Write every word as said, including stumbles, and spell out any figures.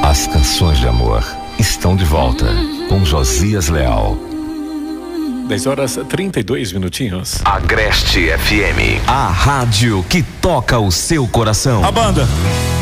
As canções de amor estão de volta com Josias Leal. dez horas trinta e dois minutinhos. Agreste F M, a rádio que toca o seu coração. A banda.